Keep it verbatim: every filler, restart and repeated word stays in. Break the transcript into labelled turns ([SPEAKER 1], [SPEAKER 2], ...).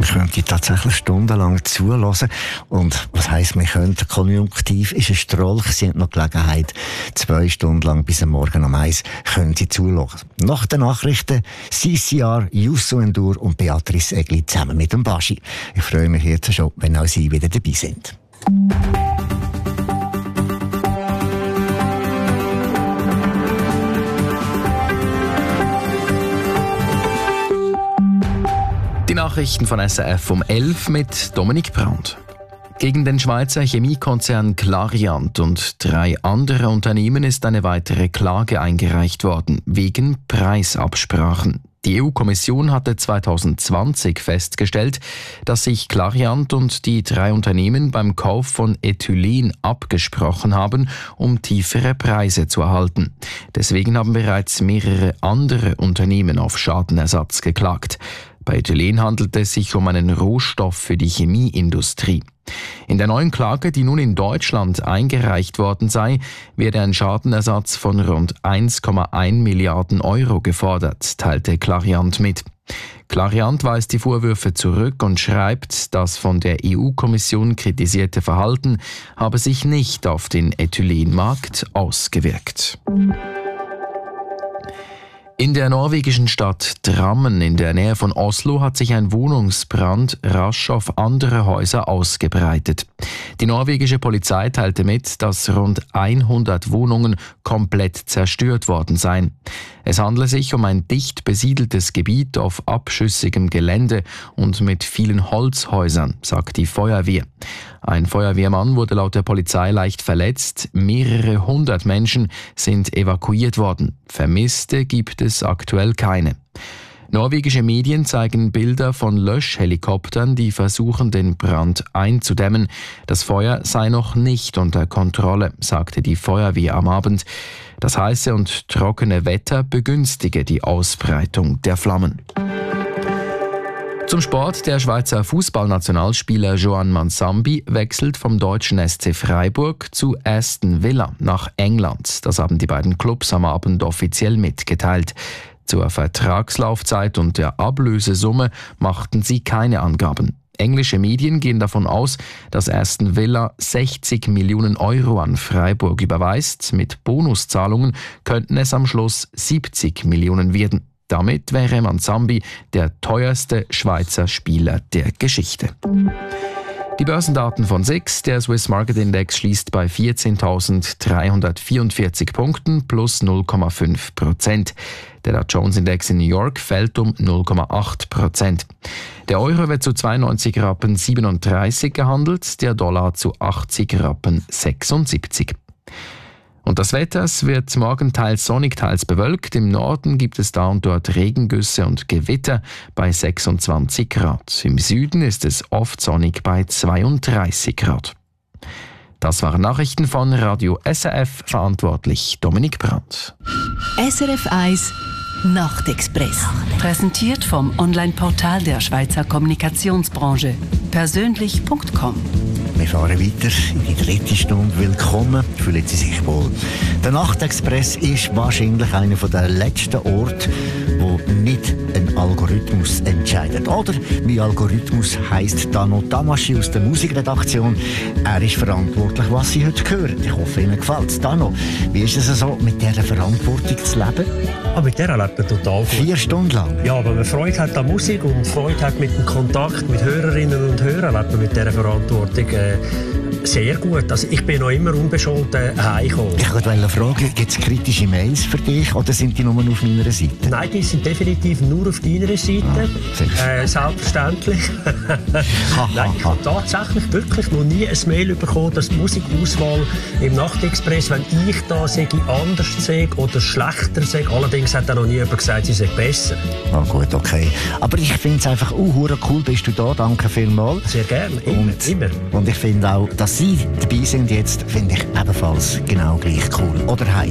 [SPEAKER 1] könnte tatsächlich stundenlang zuhören. Und was heisst, wir können? Konjunktiv ist ein Strolch. Sie haben noch Gelegenheit, zwei Stunden lang bis am Morgen um eins können Sie zuhören. Nach den Nachrichten C C R, Youssou N'Dour und Beatrice Egli zusammen mit dem Baschi. Ich freue mich jetzt schon, wenn auch Sie wieder dabei sind.
[SPEAKER 2] Die Nachrichten von S R F um elf mit Dominik Brandt. Gegen den Schweizer Chemiekonzern Clariant und drei andere Unternehmen ist eine weitere Klage eingereicht worden, wegen Preisabsprachen. Die E U-Kommission hatte zwanzig zwanzig festgestellt, dass sich Clariant und die drei Unternehmen beim Kauf von Ethylen abgesprochen haben, um tiefere Preise zu erhalten. Deswegen haben bereits mehrere andere Unternehmen auf Schadenersatz geklagt. Bei Ethylen handelt es sich um einen Rohstoff für die Chemieindustrie. In der neuen Klage, die nun in Deutschland eingereicht worden sei, werde ein Schadenersatz von rund eins Komma eins Milliarden Euro gefordert, teilte Clariant mit. Clariant weist die Vorwürfe zurück und schreibt, das von der E U-Kommission kritisierte Verhalten habe sich nicht auf den Ethylenmarkt ausgewirkt. In der norwegischen Stadt Drammen in der Nähe von Oslo hat sich ein Wohnungsbrand rasch auf andere Häuser ausgebreitet. Die norwegische Polizei teilte mit, dass rund hundert Wohnungen komplett zerstört worden seien. Es handle sich um ein dicht besiedeltes Gebiet auf abschüssigem Gelände und mit vielen Holzhäusern, sagt die Feuerwehr. Ein Feuerwehrmann wurde laut der Polizei leicht verletzt. Mehrere hundert Menschen sind evakuiert worden. Vermisste gibt es aktuell keine. Norwegische Medien zeigen Bilder von Löschhelikoptern, die versuchen, den Brand einzudämmen. Das Feuer sei noch nicht unter Kontrolle, sagte die Feuerwehr am Abend. Das heiße und trockene Wetter begünstige die Ausbreitung der Flammen. Zum Sport. Der Schweizer Fußballnationalspieler Joan Mansambi wechselt vom deutschen S C Freiburg zu Aston Villa nach England. Das haben die beiden Clubs am Abend offiziell mitgeteilt. Zur Vertragslaufzeit und der Ablösesumme machten sie keine Angaben. Englische Medien gehen davon aus, dass Aston Villa sechzig Millionen Euro an Freiburg überweist. Mit Bonuszahlungen könnten es am Schluss siebzig Millionen werden. Damit wäre Mansambi der teuerste Schweizer Spieler der Geschichte. Die Börsendaten von S I X. Der Swiss Market Index schließt bei vierzehntausenddreihundertvierundvierzig Punkten plus null Komma fünf Prozent. Der Dow Jones Index in New York fällt um null Komma acht Prozent. Der Euro wird zu zweiundneunzig Rappen siebenunddreißig gehandelt, der Dollar zu achtzig Rappen sechsundsiebzig. Und das Wetter, es wird morgen teils sonnig, teils bewölkt. Im Norden gibt es da und dort Regengüsse und Gewitter bei sechsundzwanzig Grad. Im Süden ist es oft sonnig bei zweiunddreißig Grad. Das waren Nachrichten von Radio S R F, verantwortlich Dominik Brandt.
[SPEAKER 3] S R F eins Nachtexpress. Präsentiert vom Online-Portal der Schweizer Kommunikationsbranche. Persönlich Punkt com.
[SPEAKER 1] Wir fahren weiter in die dritte Stunde. Willkommen, fühlen Sie sich wohl. Der Nachtexpress ist wahrscheinlich einer der letzten Orte, wo nicht ein Algorithmus entscheidet. Oder, mein Algorithmus heisst Dano Tamaschi aus der Musikredaktion. Er ist verantwortlich, was Sie heute hören. Ich hoffe, Ihnen gefällt es. Dano, wie ist es so, mit dieser Verantwortung zu leben?
[SPEAKER 4] Ah, mit der lebt man total gut.
[SPEAKER 1] Vier Stunden lang?
[SPEAKER 4] Ja, aber man Freude hat an Musik und Freude hat mit dem Kontakt mit Hörerinnen und Hörern, lebt man mit dieser Verantwortung äh, sehr gut. Also ich bin noch immer unbescholten heimgekommen.
[SPEAKER 1] Ich wollte fragen, gibt es kritische Mails für dich oder sind die nur auf meiner Seite?
[SPEAKER 4] Nein, die sind definitiv nur auf deiner Seite. Ah, äh, selbstverständlich. Nein, ich habe tatsächlich wirklich noch nie ein Mail bekommen, dass die Musikauswahl im Nachtexpress, wenn ich da sage, anders sage oder schlechter sage. Allerdings hat auch noch nie jemand gesagt, sie sei besser.
[SPEAKER 1] Ah, gut, okay. Aber ich finde es einfach uh, cool, bist du da. Danke vielmals.
[SPEAKER 4] Sehr gerne, immer.
[SPEAKER 1] Und,
[SPEAKER 4] immer.
[SPEAKER 1] und ich finde auch, dass Sie dabei sind jetzt, finde ich ebenfalls genau gleich cool. Oder heisst